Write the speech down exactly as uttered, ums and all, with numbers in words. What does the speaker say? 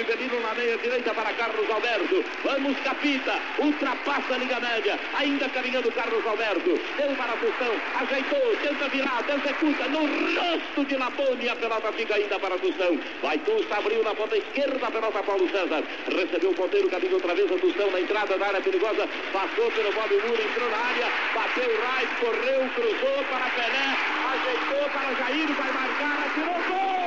Rivelino na meia direita para Carlos Alberto. Vamos, Capita, ultrapassa a linha média, ainda caminhando Carlos Alberto. Deu para a Tostão, ajeitou, tenta virar, executa no rosto de Labone. A pelota fica ainda para a Tostão. Vai Tusta, abriu na ponta esquerda, a pelota Paulo César. Recebeu o ponteiro, caminho outra vez a Tostão na entrada da área perigosa. Passou pelo Bob Muro, entrou na área, bateu o right, correu, cruzou para Pelé, ajeitou para Jair, vai marcar, atirou gol!